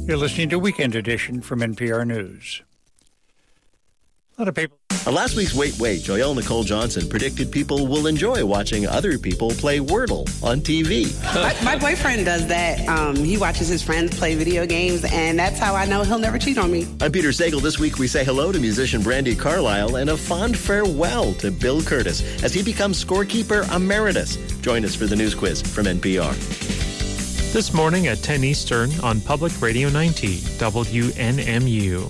You're listening to Weekend Edition from NPR News. A lot of people. On last week's Wait, Joyelle Nicole Johnson predicted people will enjoy watching other people play Wordle on TV. My boyfriend does that. He watches his friends play video games, and that's how I know he'll never cheat on me. I'm Peter Sagal. This week we say hello to musician Brandi Carlile and a fond farewell to Bill Curtis as he becomes scorekeeper emeritus. Join us for the news quiz from NPR. This morning at 10 Eastern on Public Radio 90, WNMU.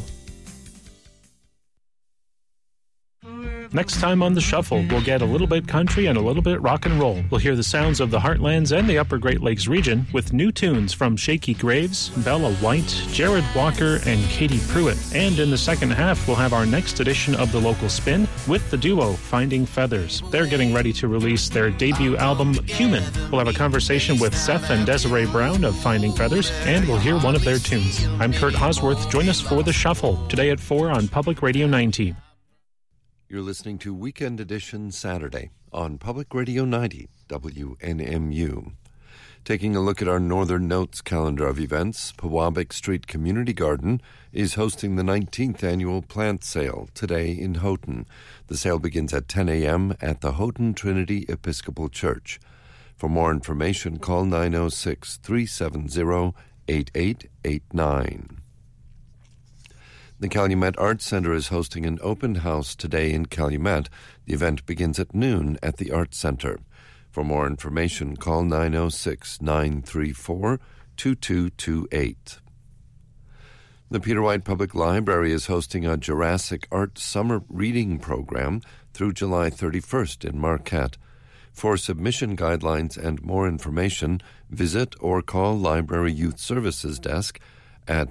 Next time on The Shuffle, we'll get a little bit country and a little bit rock and roll. We'll hear the sounds of the Heartlands and the Upper Great Lakes region with new tunes from Shaky Graves, Bella White, Jared Walker, and Katie Pruitt. And in the second half, we'll have our next edition of The Local Spin with the duo Finding Feathers. They're getting ready to release their debut album, Human. We'll have a conversation with Seth and Desiree Brown of Finding Feathers, and we'll hear one of their tunes. I'm Kurt Hosworth. Join us for The Shuffle, today at 4 on Public Radio 90. You're listening to Weekend Edition Saturday on Public Radio 90, WNMU. Taking a look at our Northern Notes calendar of events, Pewabic Street Community Garden is hosting the 19th annual plant sale today in Houghton. The sale begins at 10 a.m. at the Houghton Trinity Episcopal Church. For more information, call 906-370-8889. The Calumet Arts Center is hosting an open house today in Calumet. The event begins at noon at the Arts Center. For more information, call 906-934-2228. The Peter White Public Library is hosting a Jurassic Art Summer Reading Program through July 31st in Marquette. For submission guidelines and more information, visit or call Library Youth Services Desk at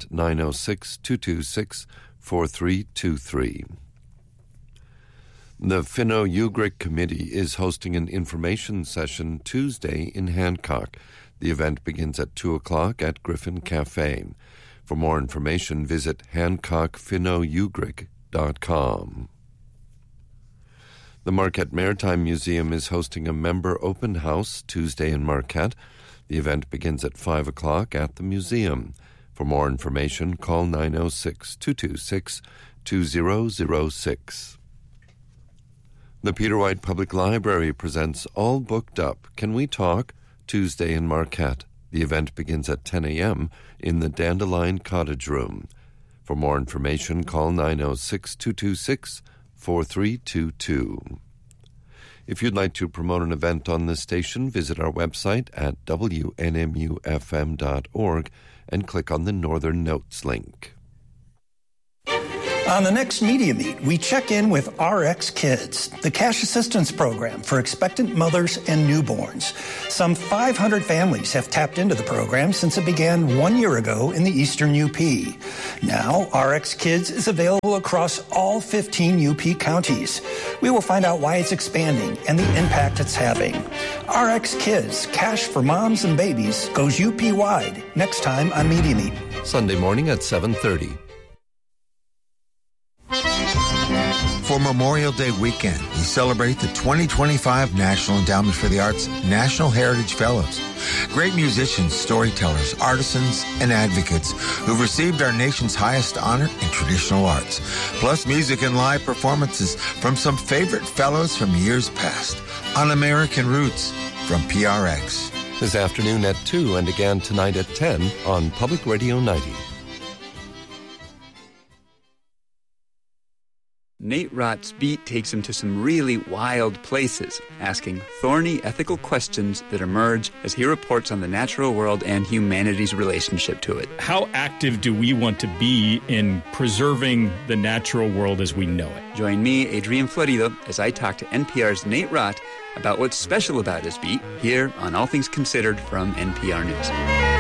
906-226-4323. The Finno-Ugric Committee is hosting an information session Tuesday in Hancock. The event begins at 2 o'clock at Griffin Cafe. For more information, visit hancockfinnougric.com. The Marquette Maritime Museum is hosting a member open house Tuesday in Marquette. The event begins at 5 o'clock at the museum. For more information, call 906-226-2006. The Peter White Public Library presents All Booked Up, Can We Talk? Tuesday in Marquette. The event begins at 10 a.m. in the Dandelion Cottage Room. For more information, call 906-226-4322. If you'd like to promote an event on this station, visit our website at WNMUFM.org and click on the Northern Notes link. On the next Media Meet, we check in with RX Kids, the cash assistance program for expectant mothers and newborns. Some 500 families have tapped into the program since it began 1 year ago in the Eastern UP. Now, RX Kids is available across all 15 UP counties. We will find out why it's expanding and the impact it's having. RX Kids, cash for moms and babies, goes UP-wide next time on Media Meet. Sunday morning at 7:30. For Memorial Day weekend, we celebrate the 2025 National Endowment for the Arts National Heritage Fellows. Great musicians, storytellers, artisans, and advocates who've received our nation's highest honor in traditional arts. Plus music and live performances from some favorite fellows from years past. On American Roots from PRX. This afternoon at 2 and again tonight at 10 on Public Radio 90. Nate Rott's beat takes him to some really wild places, asking thorny ethical questions that emerge as he reports on the natural world and humanity's relationship to it. How active do we want to be in preserving the natural world as we know it? Join me, Adrian Florido, as I talk to NPR's Nate Rott about what's special about his beat here on All Things Considered from NPR News.